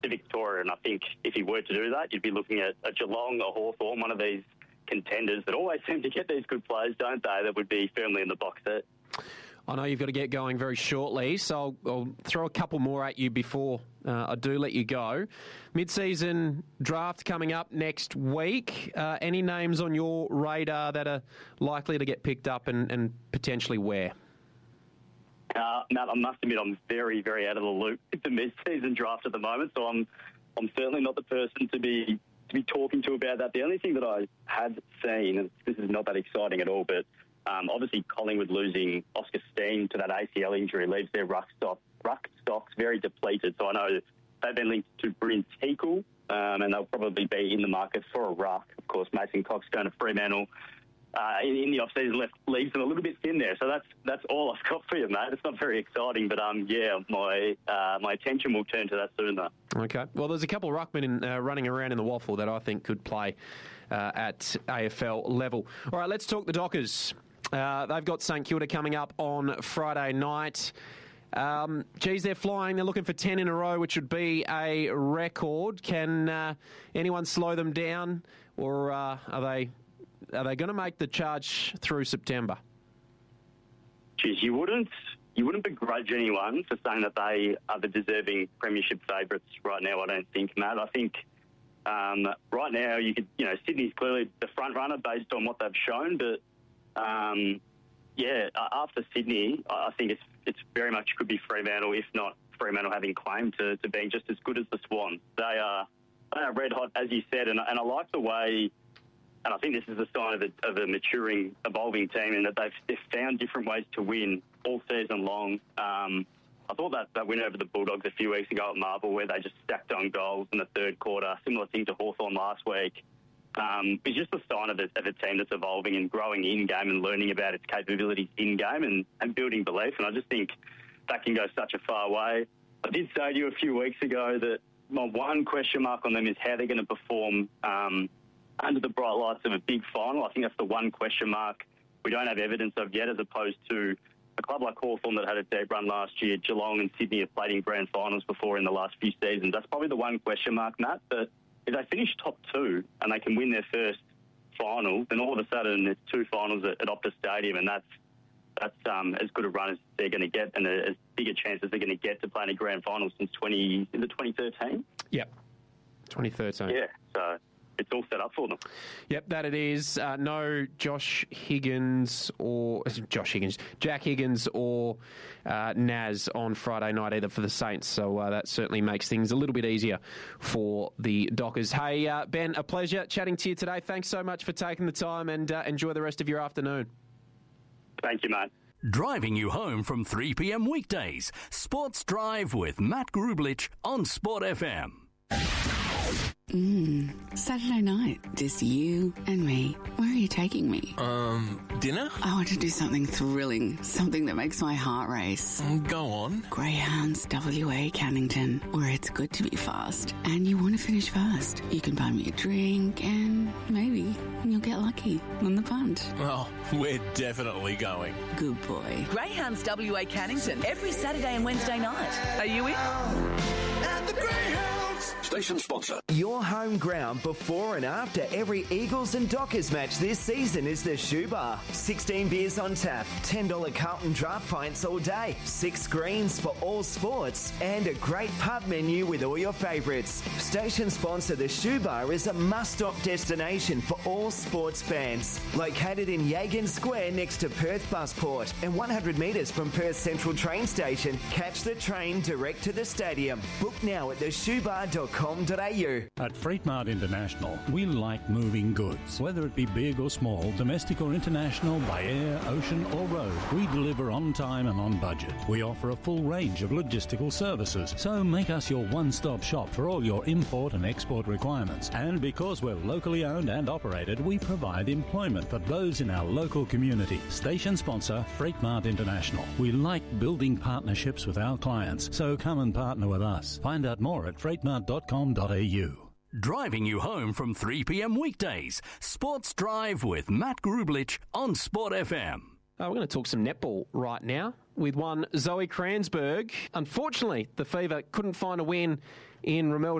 to Victoria. And I think if he were to do that, you'd be looking at a Geelong, a Hawthorn, one of these contenders that always seem to get these good players, don't they, that would be firmly in the box set. I know you've got to get going very shortly, so I'll throw a couple more at you before I do let you go. Mid-season draft coming up next week. Any names on your radar that are likely to get picked up and potentially where? Matt, I must admit I'm very, very out of the loop with the mid-season draft at the moment, so I'm certainly not the person to be talking to about that. The only thing that I have seen, and this is not that exciting at all, but obviously Collingwood losing Oscar Steen to that ACL injury leaves their ruck stocks very depleted. So I know they've been linked to Bryn Teakle, and they'll probably be in the market for a ruck. Of course, Mason Cox going to Fremantle in the off-season leaves them a little bit thin there. So that's all I've got for you, mate. It's not very exciting, but my attention will turn to that soon, though. Okay. Well, there's a couple of ruckmen running around in the waffle that I think could play at AFL level. All right, let's talk the Dockers. They've got St Kilda coming up on Friday night. They're flying. They're looking for 10 in a row, which would be a record. Can anyone slow them down, or are they going to make the charge through September? Geez, you wouldn't begrudge anyone for saying that they are the deserving premiership favourites right now, I don't think, Matt. I think right now Sydney's clearly the front runner based on what they've shown, but after Sydney, I think it's very much could be Fremantle, if not Fremantle having claim to being just as good as the Swans. They are red hot, as you said, and I like the way, and I think this is a sign of a maturing, evolving team, in that they've found different ways to win all season long. I thought that win over the Bulldogs a few weeks ago at Marvel, where they just stacked on goals in the third quarter, similar thing to Hawthorn last week, is just a sign of a team that's evolving and growing in-game and learning about its capabilities in-game and building belief. And I just think that can go such a far way. I did say to you a few weeks ago that my one question mark on them is how they're going to perform under the bright lights of a big final. I think that's the one question mark we don't have evidence of yet, as opposed to a club like Hawthorn that had a deep run last year. Geelong and Sydney have played in grand finals before in the last few seasons. That's probably the one question mark, Matt. But if they finish top two and they can win their first final, then all of a sudden there's two finals at Optus Stadium, and that's as good a run as they're going to get, and as big a chance as they're going to get to play in a grand final since 2013? Yep, 2013. Yeah, so it's all set up for them. Yep, that it is. No Jack Higgins or Naz on Friday night either for the Saints, so that certainly makes things a little bit easier for the Dockers. Hey, Ben, a pleasure chatting to you today. Thanks so much for taking the time, and enjoy the rest of your afternoon. Thank you, mate. Driving you home from 3 p.m. weekdays. Sports Drive with Matt Grublich on Sport FM. Saturday night, just you and me. Where are you taking me? Dinner? I want to do something thrilling, something that makes my heart race. Go on. Greyhounds WA Cannington, where it's good to be fast and you want to finish first. You can buy me a drink and maybe you'll get lucky on the punt. Oh, we're definitely going. Good boy. Greyhounds WA Cannington, every Saturday and Wednesday night. Are you in? At the Greyhounds. Station sponsor. Your home ground before and after every Eagles and Dockers match this season is the Shoe Bar. 16 beers on tap, $10 Carlton draft pints all day, 6 screens for all sports, and a great pub menu with all your favourites. Station sponsor The Shoe Bar is a must-stop destination for all sports fans. Located in Yagan Square next to Perth Busport and 100 metres from Perth Central train station, catch the train direct to the stadium. Book now at theshoebar.com.au. At Freight Mart International, we like moving goods. Whether it be big or small, domestic or international, by air, ocean or road, we deliver on time and on budget. We offer a full range of logistical services, so make us your one-stop shop for all your import and export requirements. And because we're locally owned and operated, we provide employment for those in our local community. Station sponsor, Freight Mart International. We like building partnerships with our clients, so come and partner with us. Find out more at freightmart.com.au. Driving you home from 3 p.m. weekdays. Sports Drive with Matt Grublich on Sport FM. We're going to talk some netball right now with one Zoe Kransberg. Unfortunately, the Fever couldn't find a win in Ramilda